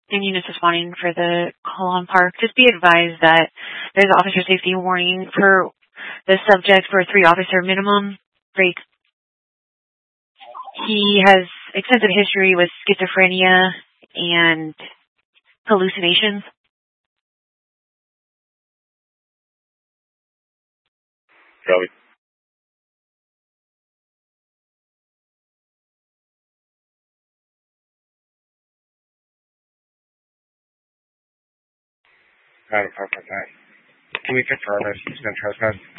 and units responding for the Colon Park. Just be advised that there's an officer safety warning for the subject for a 3-officer minimum break. He has extensive history with schizophrenia and hallucinations. Copy. Can we confirm if he's been trespassed?